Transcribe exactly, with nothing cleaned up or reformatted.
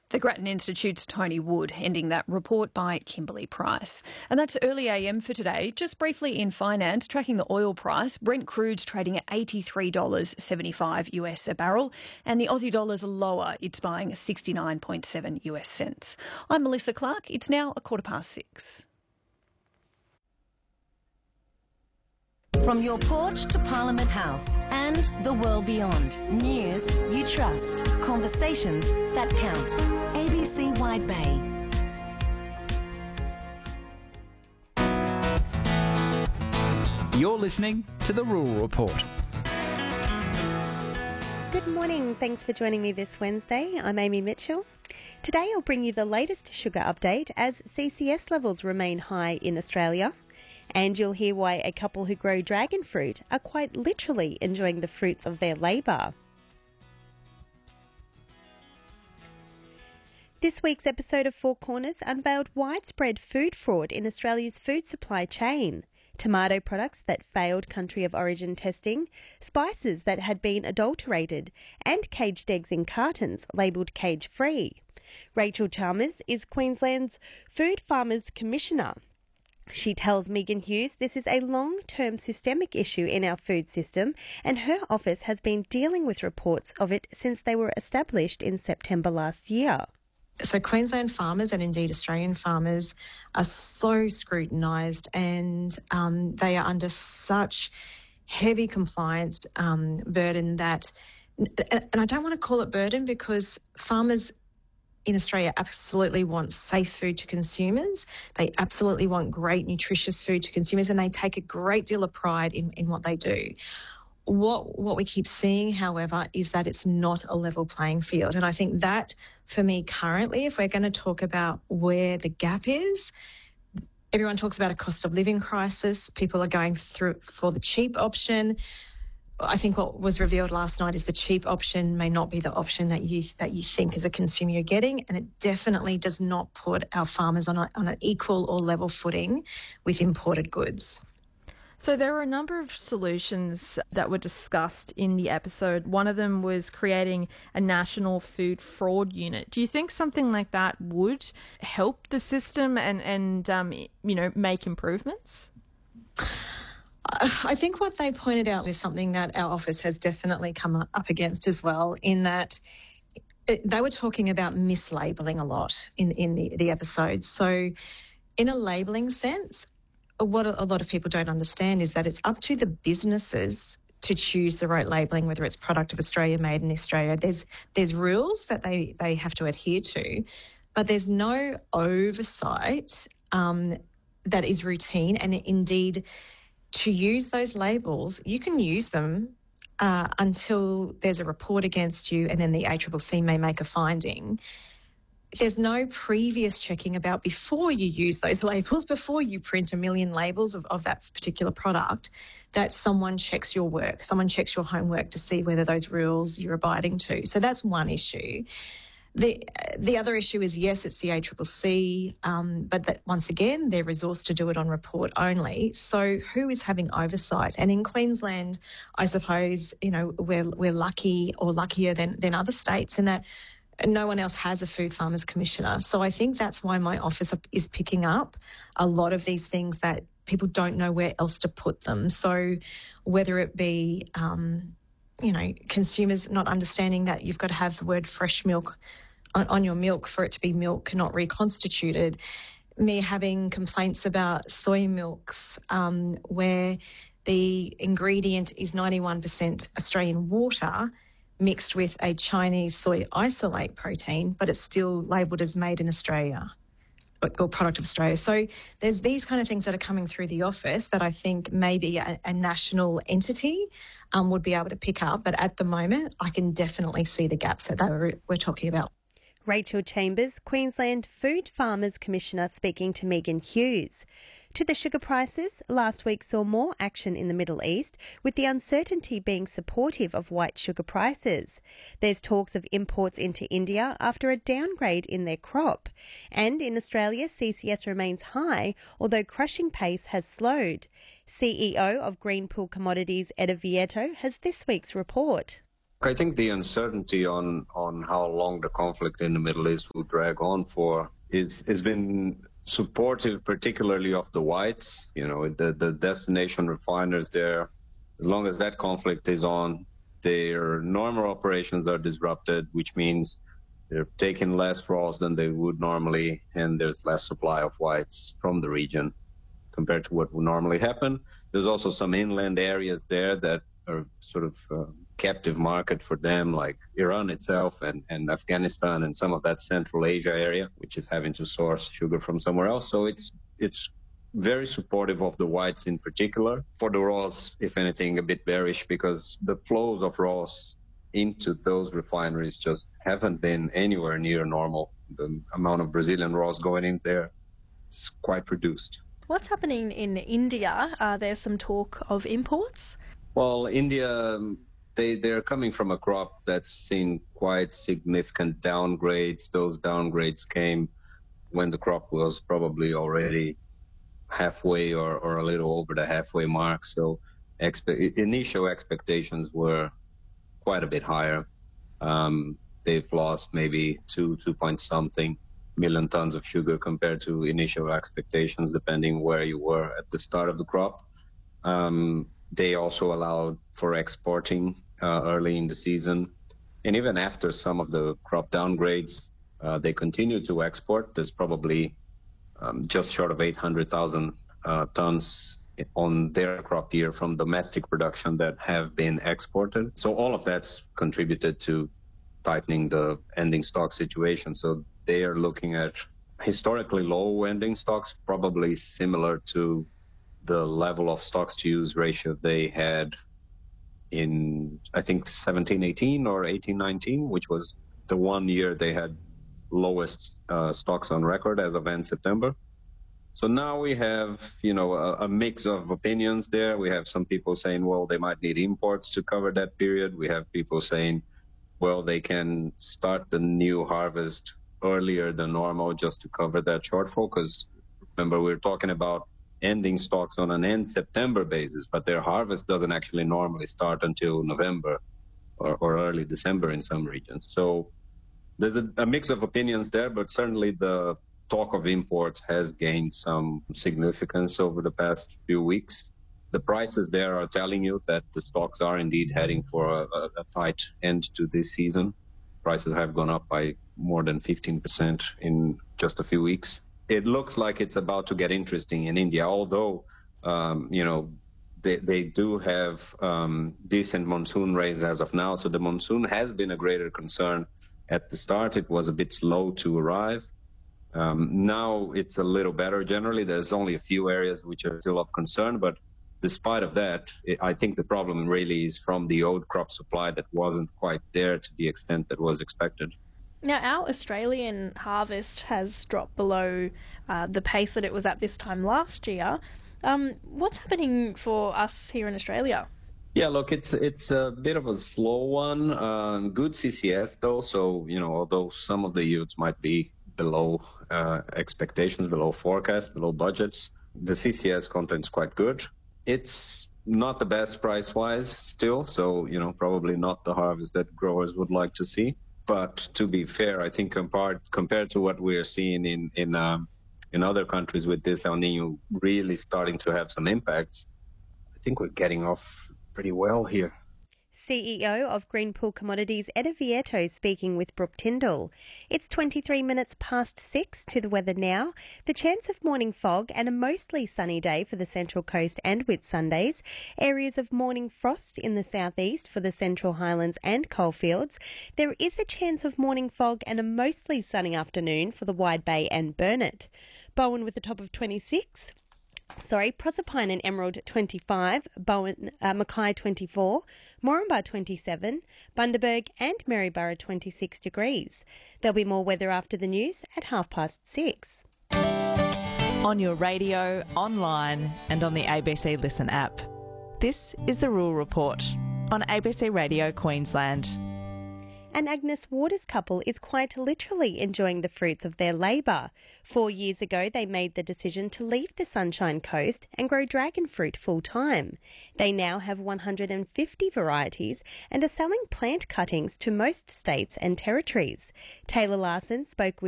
The Grattan Institute's Tony Wood, ending that report by Kimberly Price. And that's early A M for today. Just briefly in finance, tracking the oil price, Brent crude's trading at eighty-three dollars seventy-five U S a barrel, and the Aussie dollar's lower. It's buying sixty-nine point seven U S cents. I'm Melissa Clark. It's now a quarter past six. From your porch to Parliament House and the world beyond. News you trust. Conversations that count. A B C Wide Bay. You're listening to The Rural Report. Good morning. Thanks for joining me this Wednesday. I'm Amy Mitchell. Today I'll bring you the latest sugar update as C C S levels remain high in Australia. And you'll hear why a couple who grow dragon fruit are quite literally enjoying the fruits of their labour. This week's episode of Four Corners unveiled widespread food fraud in Australia's food supply chain. Tomato products that failed country of origin testing, spices that had been adulterated, and caged eggs in cartons labelled cage-free. Rachel Chalmers is Queensland's Food Farmers Commissioner. She tells Megan Hughes this is a long-term systemic issue in our food system, and her office has been dealing with reports of it since they were established in September last year. So Queensland farmers and indeed Australian farmers are so scrutinised, and um, they are under such heavy compliance um, burden that, and I don't want to call it burden because farmers in Australia absolutely want safe food to consumers. They absolutely want great, nutritious food to consumers, and they take a great deal of pride in, in what they do. What what we keep seeing, however, is that it's not a level playing field. And I think that, for me currently, if we're going to talk about where the gap is, everyone talks about a cost of living crisis. People are going through for the cheap option. I think what was revealed last night is the cheap option may not be the option that you that you think as a consumer you're getting, and it definitely does not put our farmers on, a, on an equal or level footing with imported goods. So there were a number of solutions that were discussed in the episode. One of them was creating a national food fraud unit. Do you think something like that would help the system and, and um, you know, make improvements? I think what they pointed out is something that our office has definitely come up against as well, in that it, they were talking about mislabelling a lot in, in the, the episode. So in a labelling sense, what a lot of people don't understand is that it's up to the businesses to choose the right labelling, whether it's product of Australia, made in Australia. There's there's rules that they, they have to adhere to, but there's no oversight um, that is routine, and indeed, to use those labels, you can use them uh, until there's a report against you, and then the A C C C may make a finding. There's no previous checking about before you use those labels, before you print a million labels of, of that particular product, that someone checks your work, someone checks your homework to see whether those rules you're abiding to. So that's one issue. The the other issue is, yes, it's the A C C C, um, but that once again, they're resourced to do it on report only. So who is having oversight? And in Queensland, I suppose, you know, we're we're lucky or luckier than, than other states in that no one else has a Food Farmers Commissioner. So I think that's why my office is picking up a lot of these things that people don't know where else to put them. So whether it be um, you know, consumers not understanding that you've got to have the word fresh milk on, on your milk for it to be milk, not reconstituted. Me having complaints about soy milks um, where the ingredient is ninety-one percent Australian water mixed with a Chinese soy isolate protein, but it's still labelled as made in Australia or product of Australia. So there's these kind of things that are coming through the office that I think maybe a, a national entity um, would be able to pick up. But at the moment, I can definitely see the gaps that they were, we're talking about. Rachel Chambers, Queensland Food Farmers Commissioner, speaking to Megan Hughes. To the sugar prices, last week saw more action in the Middle East, with the uncertainty being supportive of white sugar prices. There's talks of imports into India after a downgrade in their crop. And in Australia, C C S remains high, although crushing pace has slowed. C E O of Greenpool Commodities, Eda Vieto, has this week's report. I think the uncertainty on, on how long the conflict in the Middle East will drag on for is has been supportive, particularly of the whites. You know, the, the destination refiners there, as long as that conflict is on, their normal operations are disrupted, which means they're taking less raws than they would normally, and there's less supply of whites from the region compared to what would normally happen. There's also some inland areas there that are sort of uh, captive market for them, like Iran itself and, and Afghanistan and some of that Central Asia area, which is having to source sugar from somewhere else. So it's it's very supportive of the whites in particular. For the raws, if anything, a bit bearish, because the flows of raws into those refineries just haven't been anywhere near normal. The amount of Brazilian raws going in there is quite reduced. What's happening in India? Uh, there's some talk of imports. Well, India, they, they're coming from a crop that's seen quite significant downgrades. Those downgrades came when the crop was probably already halfway or, or a little over the halfway mark. So expe- initial expectations were quite a bit higher. Um, they've lost maybe two, two point something million tons of sugar compared to initial expectations, depending where you were at the start of the crop. Um, they also allowed for exporting uh, early in the season. And even after some of the crop downgrades, uh, they continue to export. There's probably um, just short of eight hundred thousand uh, tons on their crop year from domestic production that have been exported. So all of that's contributed to tightening the ending stock situation. So they are looking at historically low ending stocks, probably similar to the level of stocks to use ratio they had in, I think, seventeen eighteen or eighteen nineteen, which was the one year they had lowest uh, stocks on record as of end September. So now we have, you know, a, a mix of opinions there. We have some people saying, well, they might need imports to cover that period. We have people saying, well, they can start the new harvest earlier than normal just to cover that shortfall. Because remember, we're talking about ending stocks on an end September basis, but their harvest doesn't actually normally start until November or, or early December in some regions. So there's a, a mix of opinions there, but certainly the talk of imports has gained some significance over the past few weeks. The prices there are telling you that the stocks are indeed heading for a, a, a tight end to this season. Prices have gone up by more than fifteen percent in just a few weeks. It looks like it's about to get interesting in India, although, um, you know, they, they do have um, decent monsoon rains as of now. So the monsoon has been a greater concern. At the start, it was a bit slow to arrive. Um, now it's a little better generally. There's only a few areas which are still of concern, but despite of that, it, I think the problem really is from the old crop supply that wasn't quite there to the extent that was expected. Now, our Australian harvest has dropped below uh, the pace that it was at this time last year. Um, what's happening for us here in Australia? Yeah, look, it's it's a bit of a slow one. Uh, good C C S, though. So, you know, although some of the yields might be below uh, expectations, below forecasts, below budgets, the C C S content's quite good. It's not the best price-wise still, so, you know, probably not the harvest that growers would like to see. But to be fair, I think compared compared to what we're seeing in in um, in other countries with this El Niño really starting to have some impacts, I think we're getting off pretty well here. C E O of Greenpool Commodities, Eda Vieto, speaking with Brooke Tyndall. It's twenty-three minutes past six to the weather now. The chance of morning fog and a mostly sunny day for the Central Coast and Whitsundays. Areas of morning frost in the southeast for the Central Highlands and coalfields. There is a chance of morning fog and a mostly sunny afternoon for the Wide Bay and Burnett. Bowen with a top of twenty-six. Sorry, Proserpine and Emerald twenty-five, Bowen, uh, Mackay twenty-four, Moranbah twenty-seven, Bundaberg and Maryborough twenty-six degrees. There'll be more weather after the news at half past six. On your radio, online and on the A B C Listen app. This is the Rural Report on A B C Radio Queensland. And Agnes Waters' couple is quite literally enjoying the fruits of their labour. Four years ago, they made the decision to leave the Sunshine Coast and grow dragon fruit full-time. They now have one hundred fifty varieties and are selling plant cuttings to most states and territories. Taylor Larson spoke with